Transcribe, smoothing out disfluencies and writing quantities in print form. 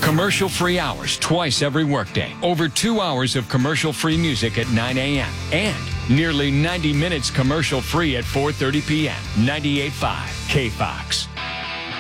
Commercial-free hours twice every workday. Over 2 hours of commercial-free music at 9 a.m. And nearly 90 minutes commercial-free at 4:30 p.m. 98.5 KFOX.